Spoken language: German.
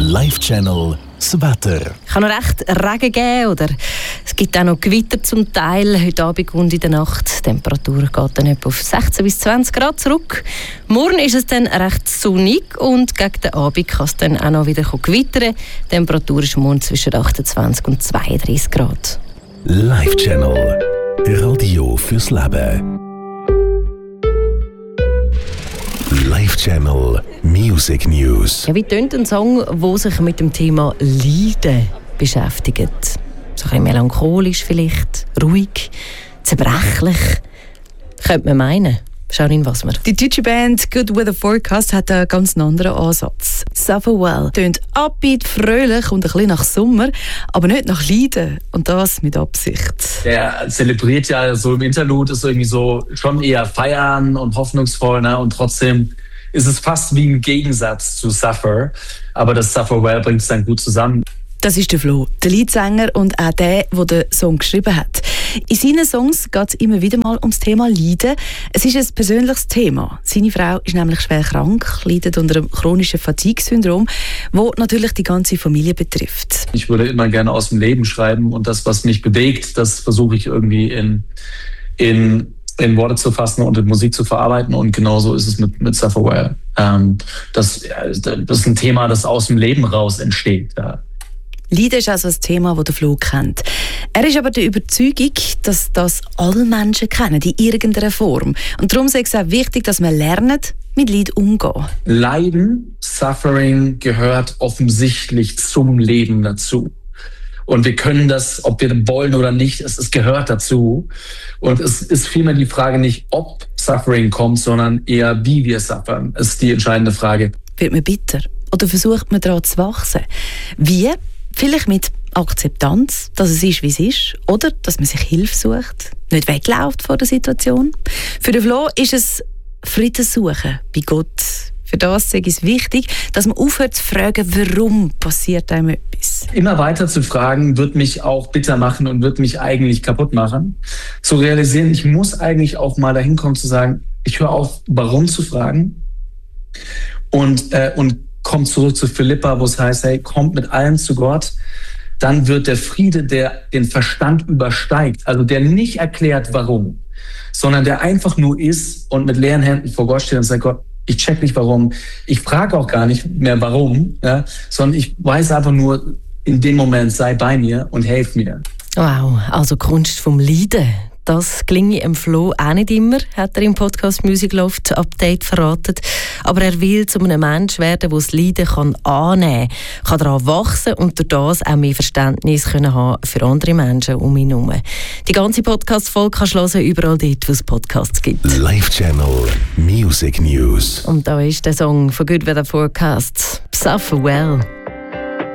Live Channel das Wetter. Es kann noch recht Regen geben oder es gibt auch noch Gewitter zum Teil. Heute Abend und in der Nacht. Die Temperatur geht dann etwa auf 16 bis 20 Grad zurück. Morgen ist es dann recht sonnig und gegen den Abend kann es dann auch noch wieder gewittern. Die Temperatur ist morgen zwischen 28 und 32 Grad. Live Channel. Radio fürs Leben. Live Channel Music News. Ja, wie tönt ein Song, der sich mit dem Thema Leiden beschäftigt? So ein bisschen melancholisch vielleicht, ruhig, zerbrechlich. Könnte man meinen. Sharin Wasmer. Die deutsche Band Good Weather Forecast hat einen ganz anderen Ansatz. Suffer Well tönt upbeat, fröhlich und ein bisschen nach Sommer, aber nicht nach Leiden. Und das mit Absicht. Der zelebriert ja so im Interlude, ist irgendwie so schon eher feiern und hoffnungsvoll, ne? Und trotzdem ist es fast wie ein Gegensatz zu Suffer. Aber das Suffer Well bringt es dann gut zusammen. Das ist der Flo, der Leadsänger und auch der den Song geschrieben hat. In seinen Songs geht es immer wieder mal ums Thema Leiden. Es ist ein persönliches Thema. Seine Frau ist nämlich schwer krank, leidet unter einem chronischen Fatigue-Syndrom, das natürlich die ganze Familie betrifft. Ich würde immer gerne aus dem Leben schreiben und das, was mich bewegt, das versuche ich irgendwie in Worte zu fassen und in Musik zu verarbeiten. Und genauso ist es mit Suffer Well. Das ist ein Thema, das aus dem Leben raus entsteht. Ja. Leiden ist also ein Thema, das der Flo kennt. Er ist aber der Überzeugung, dass das alle Menschen kennen, in irgendeiner Form. Und darum ist es auch wichtig, dass man lernt, mit Leid umzugehen. Leiden, Suffering gehört offensichtlich zum Leben dazu. Und wir können das, ob wir wollen oder nicht, es gehört dazu. Und es ist vielmehr die Frage nicht, ob Suffering kommt, sondern eher, wie wir suffern, ist die entscheidende Frage. Wird man bitter? Oder versucht man daran zu wachsen? Wie? Vielleicht mit Akzeptanz, dass es ist, wie es ist. Oder dass man sich Hilfe sucht, nicht wegläuft vor der Situation. Für den Flo ist es Frieden suchen bei Gott. Für das ist es wichtig, dass man aufhört zu fragen, warum passiert einem etwas. Immer weiter zu fragen, wird mich auch bitter machen und wird mich eigentlich kaputt machen. Zu realisieren, ich muss eigentlich auch mal dahin kommen zu sagen, ich höre auf, warum zu fragen und kommt zurück zu Philippa, wo es heißt, hey, kommt mit allem zu Gott. Dann wird der Friede, der den Verstand übersteigt, also der nicht erklärt, warum, sondern der einfach nur ist und mit leeren Händen vor Gott steht und sagt, Gott, ich check nicht warum, ich frage auch gar nicht mehr warum, ja, sondern ich weiß einfach nur, in dem Moment sei bei mir und helf mir. Wow, also Kunst vom Leiden. Das gelinge dem Flo auch nicht immer, hat er im Podcast Music Loft Update verraten. Aber er will zu einem Mensch werden, der das Leiden annehmen kann daran wachsen und durch das auch mehr Verständnis haben für andere Menschen um ihn herum. Die ganze Podcast-Folge kannst du hören, überall dort, wo es Podcasts gibt. Live Channel Music News. Und da ist der Song von Good Weather Forecast, Suffer Well.